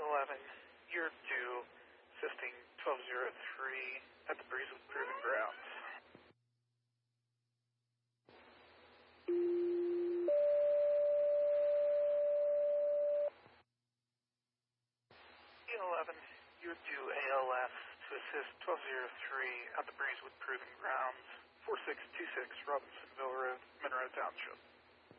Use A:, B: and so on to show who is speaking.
A: 11, you're due assisting 1203 at the Breezewood Proving Grounds. E11, you're due ALS to assist 1203 at the Breezewood Proving Grounds, 4626 Robinsonville Road, Monroe Township.